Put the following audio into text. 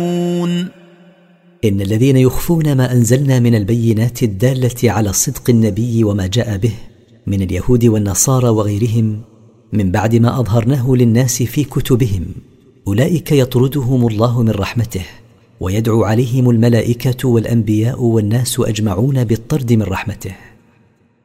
إن الذين يخفون ما أنزلنا من البينات الدالة على صدق النبي وما جاء به من اليهود والنصارى وغيرهم من بعد ما أظهرناه للناس في كتبهم، أولئك يطردهم الله من رحمته ويدعو عليهم الملائكة والأنبياء والناس أجمعون بالطرد من رحمته.